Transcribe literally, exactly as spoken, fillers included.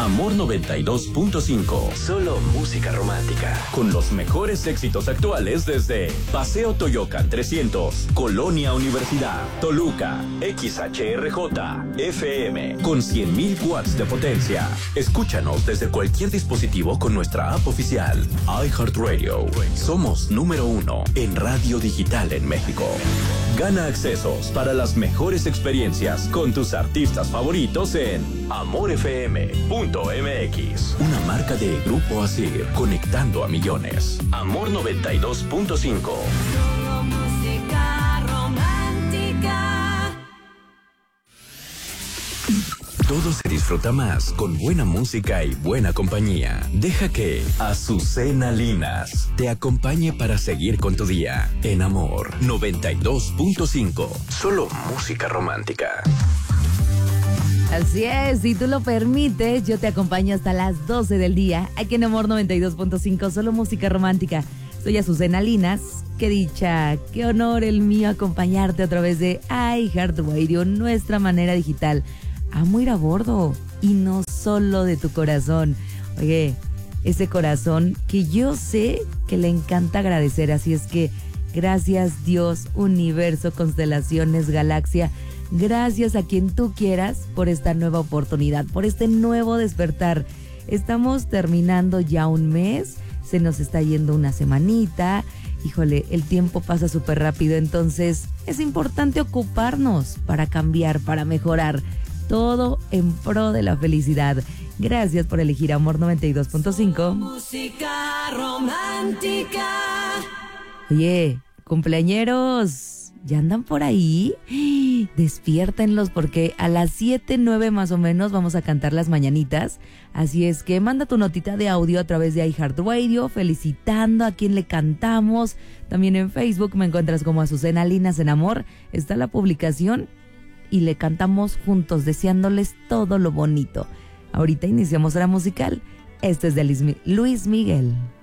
Amor noventa y dos punto cinco. Solo música romántica. Con los mejores éxitos actuales desde Paseo Toyocan trescientos, Colonia Universidad, Toluca, X H R J, F M, con cien mil watts de potencia. Escúchanos desde cualquier dispositivo con nuestra app oficial. iHeartRadio. Somos número uno en radio digital en México. Gana accesos para las mejores experiencias con tus artistas favoritos en amor f m punto m x. Una marca de Grupo Asir, conectando a millones. Amor noventa y dos punto cinco. Música romántica. Todo se disfruta más con buena música y buena compañía. Deja que Azucena Linas te acompañe para seguir con tu día. En Amor noventa y dos punto cinco. Solo música romántica. Así es, si tú lo permites, yo te acompaño hasta las doce del día, aquí en Amor noventa y dos punto cinco, solo música romántica. Soy Azucena Linas, qué dicha, qué honor el mío acompañarte a través de iHeartRadio, nuestra manera digital. Amo ir a bordo, y no solo de tu corazón. Oye, ese corazón que yo sé que le encanta agradecer, así es que gracias Dios, universo, constelaciones, galaxia. Gracias a quien tú quieras por esta nueva oportunidad, por este nuevo despertar. Estamos terminando ya un mes, se nos está yendo una semanita. Híjole, el tiempo pasa súper rápido, entonces es importante ocuparnos para cambiar, para mejorar. Todo en pro de la felicidad. Gracias por elegir Amor noventa y dos punto cinco. Música romántica. Oye, cumpleañeros, ¿ya andan por ahí? Despiértenlos porque a las siete, nueve más o menos vamos a cantar las mañanitas. Así es que manda tu notita de audio a través de iHeartRadio felicitando a quien le cantamos. También en Facebook me encuentras como Azucena Linas en Amor. Está la publicación y le cantamos juntos deseándoles todo lo bonito. Ahorita iniciamos la musical. Este es de Luis Miguel.